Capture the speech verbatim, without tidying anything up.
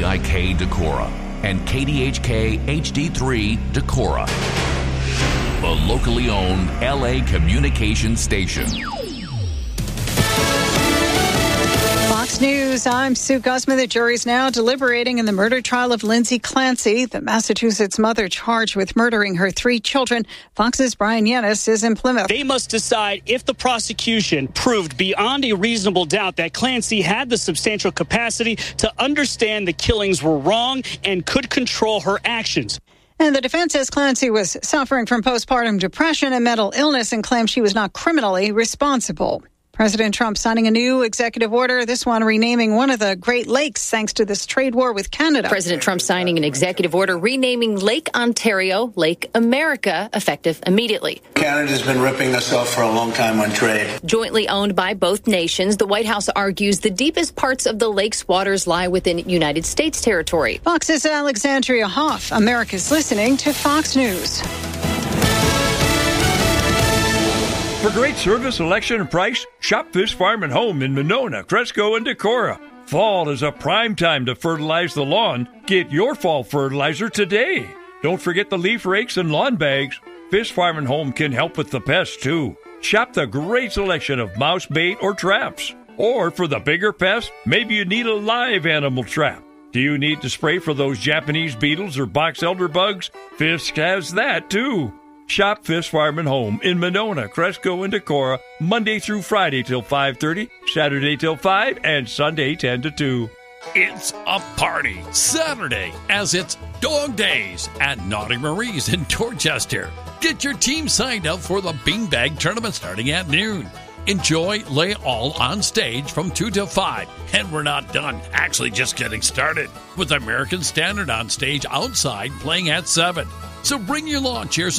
D I K Decorah and K D H K H D three Decorah, the locally owned L A communications station. Fox News, I'm Sue Guzman. The jury's now deliberating in the murder trial of Lindsay Clancy, the Massachusetts mother charged with murdering her three children. Fox's Brian Yanis is in Plymouth. They must decide if the prosecution proved beyond a reasonable doubt that Clancy had the substantial capacity to understand the killings were wrong and could control her actions. And the defense says Clancy was suffering from postpartum depression and mental illness and claims she was not criminally responsible. President Trump signing a new executive order, this one renaming one of the Great Lakes thanks to this trade war with Canada. President Trump signing an executive order renaming Lake Ontario Lake America, effective immediately. Canada's been ripping us off for a long time on trade. Jointly owned by both nations, the White House argues the deepest parts of the lake's waters lie within United States territory. Fox's Alexandria Hoff. America's listening to Fox News. For great service, selection, and price, shop Fish Farm and Home in Monona, Cresco, and Decorah. Fall is a prime time to fertilize the lawn. Get your fall fertilizer today. Don't forget the leaf rakes and lawn bags. Fish Farm and Home can help with the pests, too. Shop the great selection of mouse bait or traps. Or for the bigger pests, maybe you need a live animal trap. Do you need to spray for those Japanese beetles or box elder bugs? Fisk has that, too. Shop Fish Farm and Home in Monona, Cresco, and Decorah, Monday through Friday till five thirty, Saturday till five, and Sunday ten to two. It's a party Saturday as it's Dog Days at Naughty Marie's in Dorchester. Get your team signed up for the Beanbag Tournament starting at noon. Enjoy Lay All on stage from two till five. And we're not done, actually just getting started, with American Standard on stage outside playing at seven. So bring your lawn chairs